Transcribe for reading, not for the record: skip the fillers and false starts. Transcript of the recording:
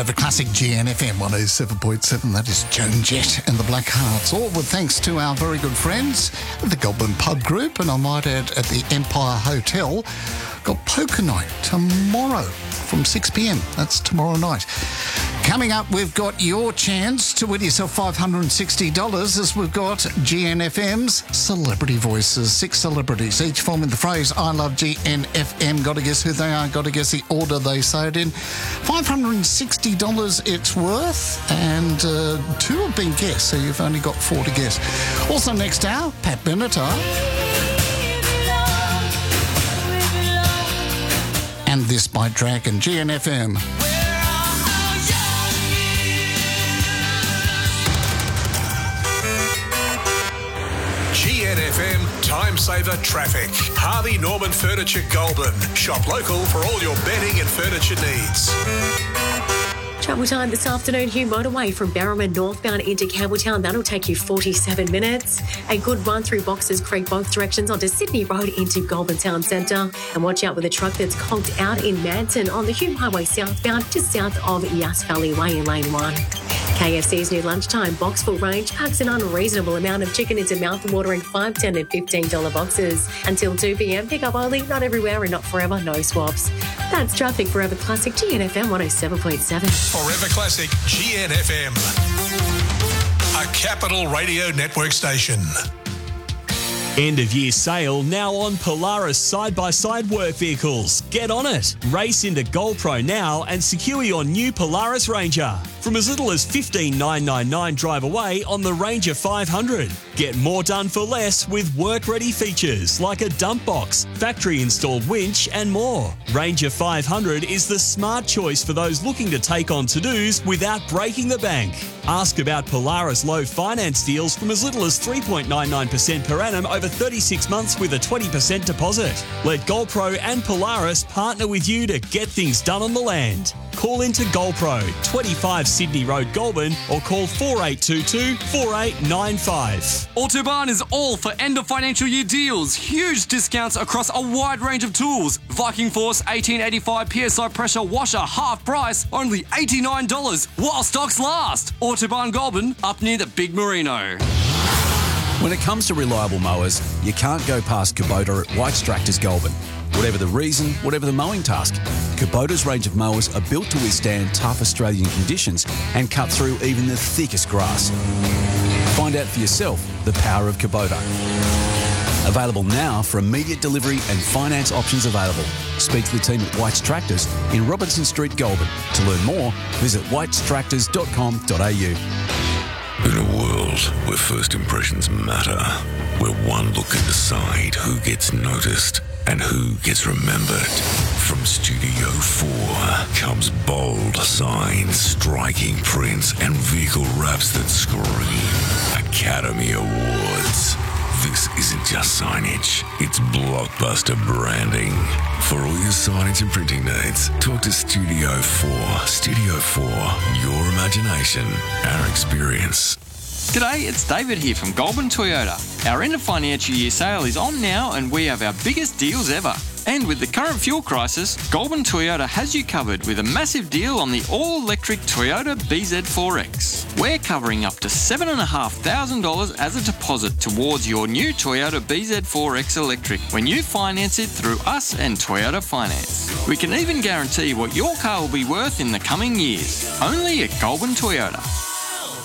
The classic GNFM 107.7, that is Joan Jett and the Black Hearts, all with thanks to our very good friends at the Goulburn Pub Group, and I might add at the Empire Hotel. Got poker night tomorrow from 6pm. That's tomorrow night. Coming up, we've got your chance to win yourself $560 as we've got GNFM's Celebrity Voices. 6 celebrities, each forming the phrase, I love GNFM. Got to guess who they are, got to guess the order they say it in. $560 it's worth, and 2 have been guessed, so you've only got 4 to guess. Also next hour, Pat Benatar. And This by Dragon, GNFM. GNFM Time Saver Traffic. Harvey Norman Furniture Goulburn. Shop local for all your bedding and furniture needs. Travel time this afternoon, Hugh Motorway from Barrowman northbound into Campbelltown. That'll take you 47 minutes. A good run through Boxers Creek both directions onto Sydney Road into Goulburn Town Centre. And watch out with a truck that's conked out in Manton on the Hume Highway southbound to south of Yass Valley Way in Lane 1. KFC's new lunchtime Boxful range packs an unreasonable amount of chicken into mouth-watering $5, $10 and $15 boxes. Until 2pm, pick up only, not everywhere and not forever, no swaps. That's traffic. Forever Classic GNFM 107.7. Forever Classic GNFM. A Capital Radio Network station. End of year sale now on Polaris side-by-side work vehicles. Get on it. Race into GoldPro now and secure your new Polaris Ranger. From as little as $15,999 drive away on the Ranger 500. Get more done for less with work-ready features like a dump box, factory-installed winch and more. Ranger 500 is the smart choice for those looking to take on to-dos without breaking the bank. Ask about Polaris low finance deals from as little as 3.99% per annum over 36 months with a 20% deposit. Let GoldPro and Polaris partner with you to get things done on the land. Call into GoldPro, 25 Sydney Road, Goulburn, or call 4822 4895. Autobarn is all for end of financial year deals. Huge discounts across a wide range of tools. Viking Force 1885 PSI pressure washer half price, only $89 while stocks last. Autobarn Goulburn, up near the Big Merino. When it comes to reliable mowers, you can't go past Kubota at White's Tractors Goulburn. Whatever the reason, whatever the mowing task, Kubota's range of mowers are built to withstand tough Australian conditions and cut through even the thickest grass. Find out for yourself the power of Kubota. Available now for immediate delivery and finance options available. Speak to the team at White's Tractors in Robertson Street, Goulburn. To learn more, visit whitestractors.com.au. In a world where first impressions matter, where one look can decide who gets noticed and who gets remembered, from Studio 4 comes bold signs, striking prints, and vehicle wraps that scream Academy Awards. This isn't just signage, it's blockbuster branding. For all your signage and printing needs, talk to Studio 4. Studio 4, your imagination, our experience. G'day, it's David here from Goulburn Toyota. Our end of financial year sale is on now and we have our biggest deals ever. And with the current fuel crisis, Goulburn Toyota has you covered with a massive deal on the all-electric Toyota BZ4X. We're covering up to $7,500 as a deposit towards your new Toyota BZ4X electric when you finance it through us and Toyota Finance. We can even guarantee what your car will be worth in the coming years. Only at Goulburn Toyota.